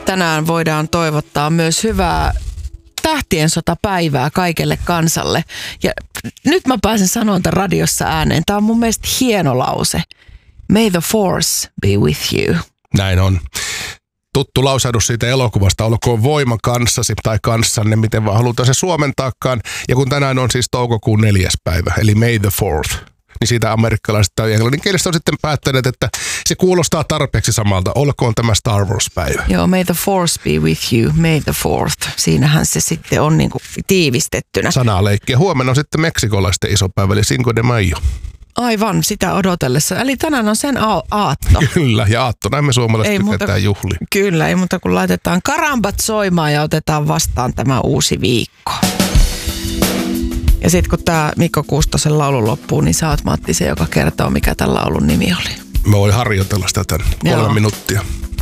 tänään voidaan toivottaa myös hyvää tähtien sotapäivää kaikelle kansalle. Ja nyt mä pääsen sanomaan tämän radiossa ääneen. Tämä on mun mielestä hieno lause. May the force be with you. Näin on. Tuttu lausahdus siitä elokuvasta, olkoon voima kanssasi tai kanssanne, miten vaan halutaan se suomentaakaan. Ja kun tänään on siis toukokuun 4. päivä, eli May the 4th, niin siitä amerikkalaiset tai englanninkielistä on sitten päättäneet, että se kuulostaa tarpeeksi samalta. Olkoon tämä Star Wars-päivä. Joo, May the force be with you, May the 4th. Siinähän se sitten on niin kuin tiivistettynä. Sanaleikkiä. Huomenna on sitten meksikolaisten iso päivä, eli Cinco de Mayo. Aivan, sitä odotellessa. Eli tänään on sen aatto. Kyllä, ja aattona me suomalaiset tykätään juhlia. Kyllä, ei muuta kuin laitetaan karambat soimaan ja otetaan vastaan tämä uusi viikko. Ja sitten kun tämä Mikko Kuustosen laulu loppuu, niin sä oot Matti se, joka kertoo, mikä tämän laulun nimi oli. Mä voin harjoitella sitä tämän 3 minuuttia.